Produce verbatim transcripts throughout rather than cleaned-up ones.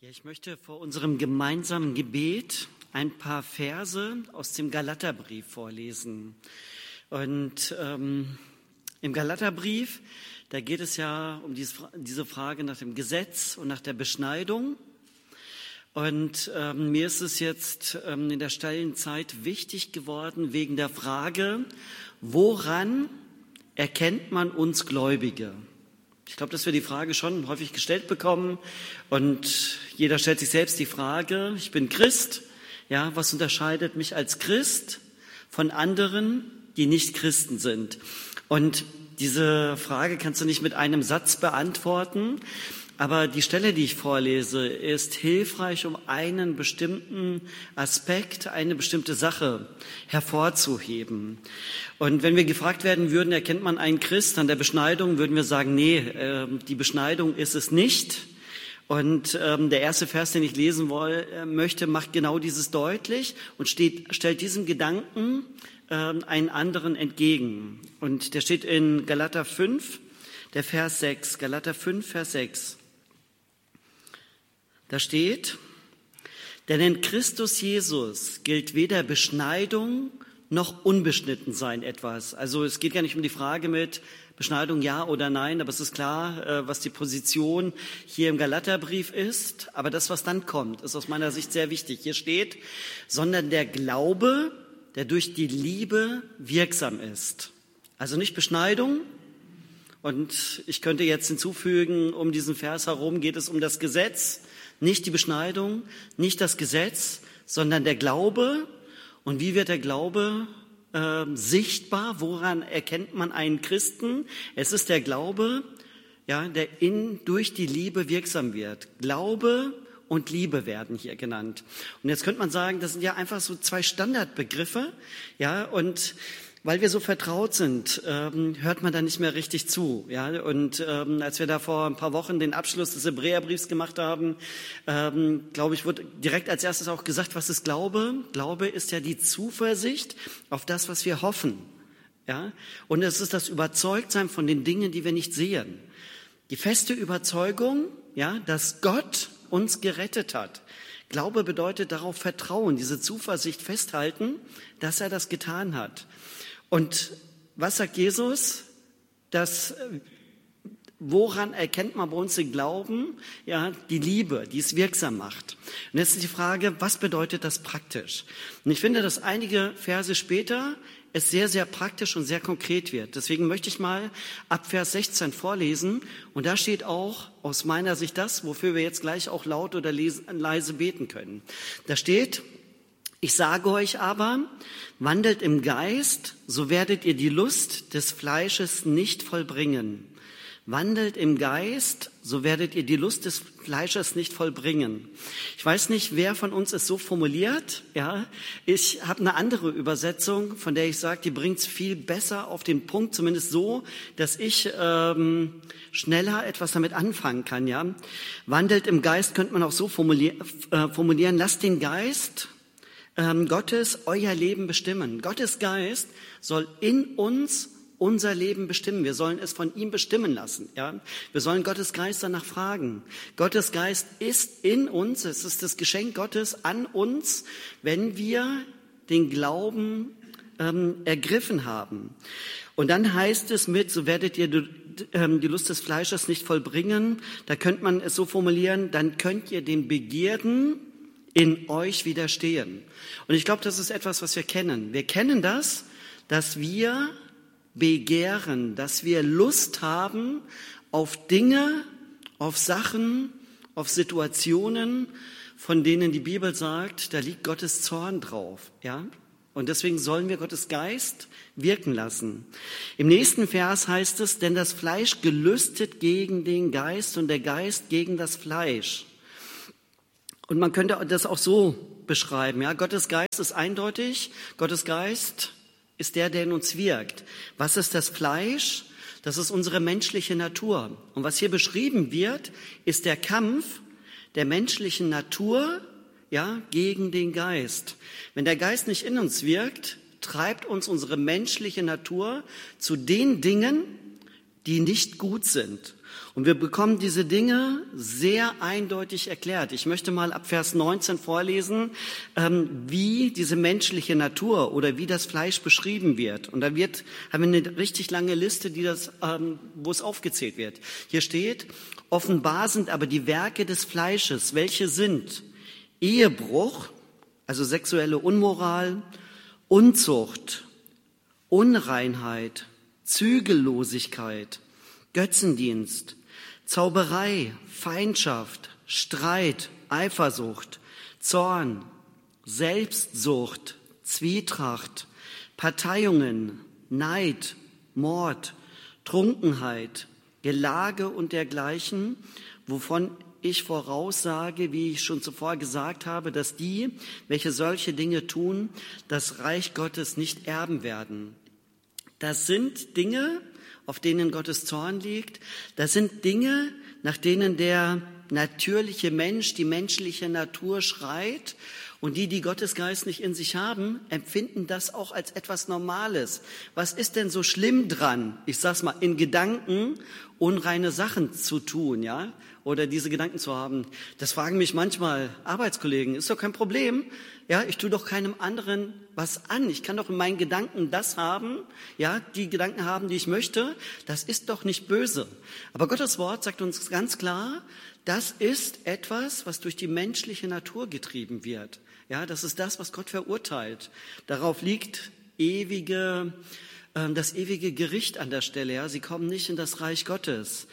Ja, ich möchte vor unserem gemeinsamen Gebet ein paar Verse aus dem Galaterbrief vorlesen. Und ähm, im Galaterbrief, da geht es ja um diese Frage nach dem Gesetz und nach der Beschneidung. Und ähm, mir ist es jetzt ähm, in der stillen Zeit wichtig geworden wegen der Frage, woran erkennt man uns Gläubige? Ich glaube, dass wir die Frage schon häufig gestellt bekommen und jeder stellt sich selbst die Frage, ich bin Christ, ja, was unterscheidet mich als Christ von anderen, die nicht Christen sind? Und diese Frage kannst du nicht mit einem Satz beantworten, aber die Stelle, die ich vorlese, ist hilfreich, um einen bestimmten Aspekt, eine bestimmte Sache hervorzuheben. Und wenn wir gefragt werden würden, erkennt man einen Christ an der Beschneidung, würden wir sagen, nee, äh, die Beschneidung ist es nicht. Und ähm, der erste Vers, den ich lesen woll, äh, möchte, macht genau dieses deutlich und steht, stellt diesem Gedanken äh, einen anderen entgegen. Und der steht in Galater fünf, der Vers sechs, Galater fünf, Vers sechs. Da steht, denn in Christus Jesus gilt weder Beschneidung noch Unbeschnittensein etwas. Also es geht ja nicht um die Frage mit Beschneidung ja oder nein, aber es ist klar, was die Position hier im Galaterbrief ist. Aber das, was dann kommt, ist aus meiner Sicht sehr wichtig. Hier steht, sondern der Glaube, der durch die Liebe wirksam ist. Also nicht Beschneidung. Und ich könnte jetzt hinzufügen, um diesen Vers herum geht es um das Gesetz, nicht die Beschneidung, nicht das Gesetz, sondern der Glaube. Und wie wird der Glaube äh, sichtbar? Woran erkennt man einen Christen? Es ist der Glaube, ja, der in, durch die Liebe wirksam wird. Glaube und Liebe werden hier genannt. Und jetzt könnte man sagen, das sind ja einfach so zwei Standardbegriffe, ja, und weil wir so vertraut sind, ähm, hört man da nicht mehr richtig zu. Ja? Und ähm, als wir da vor ein paar Wochen den Abschluss des Hebräerbriefs gemacht haben, ähm, glaube ich, wurde direkt als erstes auch gesagt, was ist Glaube? Glaube ist ja die Zuversicht auf das, was wir hoffen. Ja? Und es ist das Überzeugtsein von den Dingen, die wir nicht sehen. Die feste Überzeugung, ja, dass Gott uns gerettet hat. Glaube bedeutet darauf vertrauen, diese Zuversicht festhalten, dass er das getan hat. Und was sagt Jesus? Das, woran erkennt man bei uns den Glauben? Ja, die Liebe, die es wirksam macht. Und jetzt ist die Frage, was bedeutet das praktisch? Und ich finde, dass einige Verse später es sehr, sehr praktisch und sehr konkret wird. Deswegen möchte ich mal ab Vers sechzehn vorlesen. Und da steht auch aus meiner Sicht das, wofür wir jetzt gleich auch laut oder leise beten können. Da steht, ich sage euch aber, wandelt im Geist, so werdet ihr die Lust des Fleisches nicht vollbringen. Wandelt im Geist, so werdet ihr die Lust des Fleisches nicht vollbringen. Ich weiß nicht, wer von uns es so formuliert. Ja, ich habe eine andere Übersetzung, von der ich sage, die bringt es viel besser auf den Punkt, zumindest so, dass ich ähm, schneller etwas damit anfangen kann. Ja, wandelt im Geist könnte man auch so formulier- äh, formulieren: Lasst den Geist ähm, Gottes euer Leben bestimmen. Gottes Geist soll in uns unser Leben bestimmen. Wir sollen es von ihm bestimmen lassen. Ja? Wir sollen Gottes Geist danach fragen. Gottes Geist ist in uns. Es ist das Geschenk Gottes an uns, wenn wir den Glauben ähm, ergriffen haben. Und dann heißt es mit, so werdet ihr die, ähm, die Lust des Fleisches nicht vollbringen. Da könnte man es so formulieren, dann könnt ihr den Begierden in euch widerstehen. Und ich glaube, das ist etwas, was wir kennen. Wir kennen das, dass wir begehren, dass wir Lust haben auf Dinge, auf Sachen, auf Situationen, von denen die Bibel sagt, da liegt Gottes Zorn drauf, ja? Und deswegen sollen wir Gottes Geist wirken lassen. Im nächsten Vers heißt es, denn das Fleisch gelüstet gegen den Geist und der Geist gegen das Fleisch. Und man könnte das auch so beschreiben, ja? Gottes Geist ist eindeutig, Gottes Geist ist der, der in uns wirkt. Was ist das Fleisch? Das ist unsere menschliche Natur. Und was hier beschrieben wird, ist der Kampf der menschlichen Natur, ja, gegen den Geist. Wenn der Geist nicht in uns wirkt, treibt uns unsere menschliche Natur zu den Dingen, die nicht gut sind. Und wir bekommen diese Dinge sehr eindeutig erklärt. Ich möchte mal ab Vers neunzehn vorlesen, wie diese menschliche Natur oder wie das Fleisch beschrieben wird. Und da wird, haben wir eine richtig lange Liste, die das, wo es aufgezählt wird. Hier steht, offenbar sind aber die Werke des Fleisches, welche sind Ehebruch, also sexuelle Unmoral, Unzucht, Unreinheit, Zügellosigkeit, Götzendienst, Zauberei, Feindschaft, Streit, Eifersucht, Zorn, Selbstsucht, Zwietracht, Parteiungen, Neid, Mord, Trunkenheit, Gelage und dergleichen, wovon ich voraussage, wie ich schon zuvor gesagt habe, dass die, welche solche Dinge tun, das Reich Gottes nicht erben werden. Das sind Dinge, auf denen Gottes Zorn liegt. Das sind Dinge, nach denen der natürliche Mensch, die menschliche Natur schreit. Und die, die Gottes Geist nicht in sich haben, empfinden das auch als etwas Normales. Was ist denn so schlimm dran, ich sag's mal, in Gedanken unreine Sachen zu tun, ja? Oder diese Gedanken zu haben? Das fragen mich manchmal Arbeitskollegen. Ist doch kein Problem. Ja, ich tue doch keinem anderen was an. Ich kann doch in meinen Gedanken das haben, ja, die Gedanken haben, die ich möchte. Das ist doch nicht böse. Aber Gottes Wort sagt uns ganz klar, das ist etwas, was durch die menschliche Natur getrieben wird. Ja, das ist das, was Gott verurteilt. Darauf liegt ewige, äh, das ewige Gericht an der Stelle. Ja, sie kommen nicht in das Reich Gottes.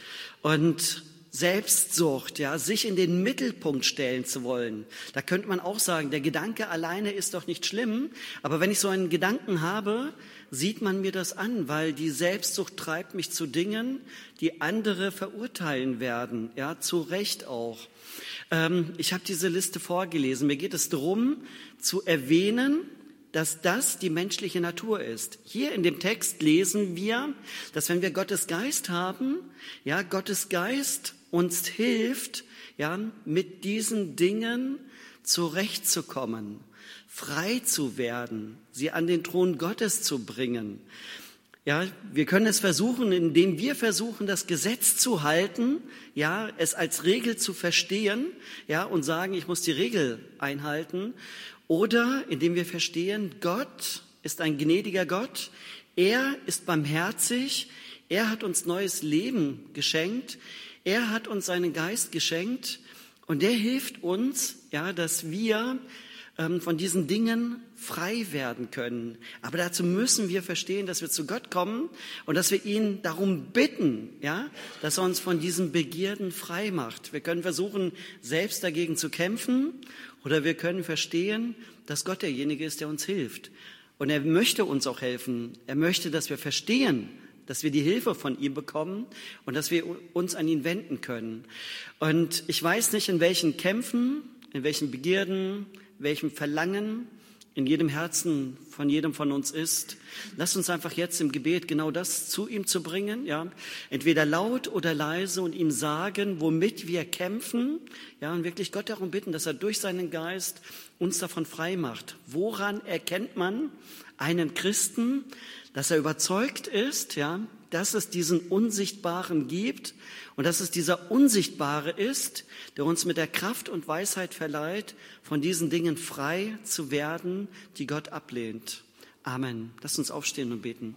Und Selbstsucht, ja, sich in den Mittelpunkt stellen zu wollen. Da könnte man auch sagen, der Gedanke alleine ist doch nicht schlimm, aber wenn ich so einen Gedanken habe, sieht man mir das an, weil die Selbstsucht treibt mich zu Dingen, die andere verurteilen werden, ja, zu Recht auch. Ähm, ich habe diese Liste vorgelesen. Mir geht es darum, zu erwähnen, dass das die menschliche Natur ist. Hier in dem Text lesen wir, dass wenn wir Gottes Geist haben, ja, Gottes Geist uns hilft, ja, mit diesen Dingen zurechtzukommen, frei zu werden, sie an den Thron Gottes zu bringen. Ja, wir können es versuchen, indem wir versuchen, das Gesetz zu halten, ja, es als Regel zu verstehen, ja, und sagen, ich muss die Regel einhalten. Oder indem wir verstehen, Gott ist ein gnädiger Gott, er ist barmherzig, er hat uns neues Leben geschenkt, er hat uns seinen Geist geschenkt und der hilft uns, ja, dass wir ähm, von diesen Dingen frei werden können. Aber dazu müssen wir verstehen, dass wir zu Gott kommen und dass wir ihn darum bitten, ja, dass er uns von diesen Begierden frei macht. Wir können versuchen, selbst dagegen zu kämpfen. Oder wir können verstehen, dass Gott derjenige ist, der uns hilft. Und er möchte uns auch helfen. Er möchte, dass wir verstehen, dass wir die Hilfe von ihm bekommen und dass wir uns an ihn wenden können. Und ich weiß nicht, in welchen Kämpfen, in welchen Begierden, welchem Verlangen in jedem Herzen von jedem von uns ist. Lasst uns einfach jetzt im Gebet genau das zu ihm zu bringen, ja, entweder laut oder leise und ihm sagen, womit wir kämpfen, ja, und wirklich Gott darum bitten, dass er durch seinen Geist uns davon frei macht. Woran erkennt man einen Christen, dass er überzeugt ist, ja, dass es diesen Unsichtbaren gibt und dass es dieser Unsichtbare ist, der uns mit der Kraft und Weisheit verleiht, von diesen Dingen frei zu werden, die Gott ablehnt. Amen. Lasst uns aufstehen und beten.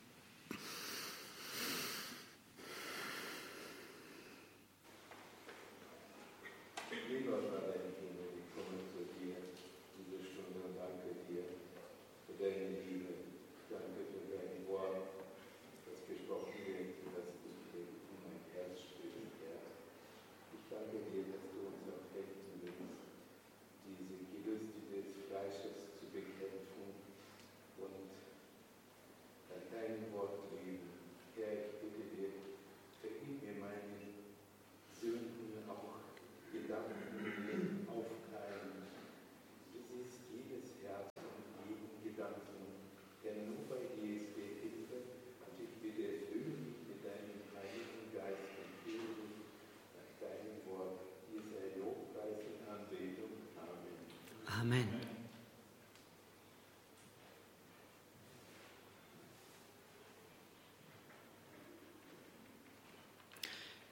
Amen.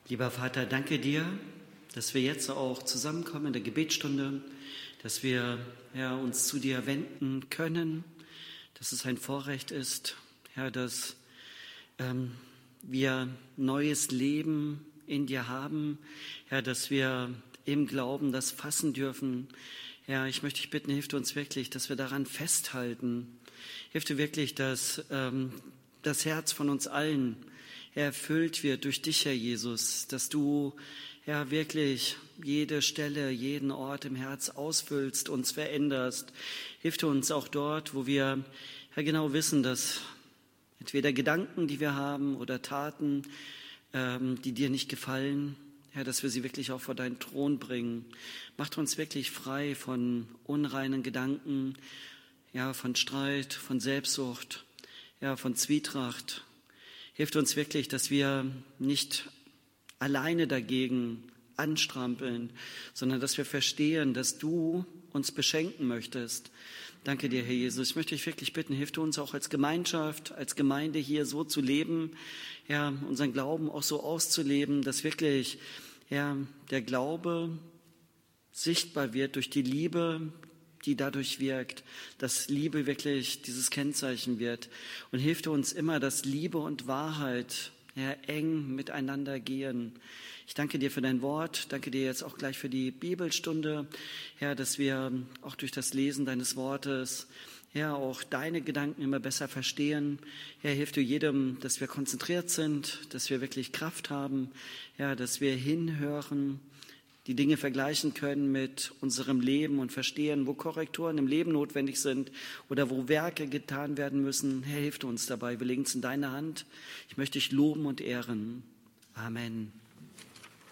Lieber Vater, danke dir, dass wir jetzt auch zusammenkommen in der Gebetsstunde, dass wir Herr, uns zu dir wenden können, dass es ein Vorrecht ist, Herr, dass ähm, wir neues Leben in dir haben, Herr, dass wir im Glauben das fassen dürfen. Herr, ich möchte dich bitten, hilf uns wirklich, dass wir daran festhalten. Hilf dir wirklich, dass ähm, das Herz von uns allen erfüllt wird durch dich, Herr Jesus, dass du, Herr, wirklich jede Stelle, jeden Ort im Herz ausfüllst, uns veränderst. Hilf uns auch dort, wo wir, Herr, genau wissen, dass entweder Gedanken, die wir haben, oder Taten, ähm, die dir nicht gefallen, Herr, dass wir sie wirklich auch vor deinen Thron bringen. Macht uns wirklich frei von unreinen Gedanken, ja, von Streit, von Selbstsucht, ja, von Zwietracht. Hilft uns wirklich, dass wir nicht alleine dagegen anstrampeln, sondern dass wir verstehen, dass du uns beschenken möchtest. Danke dir, Herr Jesus. Ich möchte dich wirklich bitten, hilf du uns auch als Gemeinschaft, als Gemeinde hier so zu leben, ja, unseren Glauben auch so auszuleben, dass wirklich, ja, der Glaube sichtbar wird durch die Liebe, die dadurch wirkt, dass Liebe wirklich dieses Kennzeichen wird. Und hilf du uns immer, dass Liebe und Wahrheit, ja, eng miteinander gehen. Ich danke dir für dein Wort, danke dir jetzt auch gleich für die Bibelstunde, Herr, dass wir auch durch das Lesen deines Wortes, Herr, auch deine Gedanken immer besser verstehen. Herr, hilf du jedem, dass wir konzentriert sind, dass wir wirklich Kraft haben, Herr, dass wir hinhören, die Dinge vergleichen können mit unserem Leben und verstehen, wo Korrekturen im Leben notwendig sind oder wo Werke getan werden müssen. Herr, hilf uns dabei. Wir legen es in deine Hand. Ich möchte dich loben und ehren. Amen.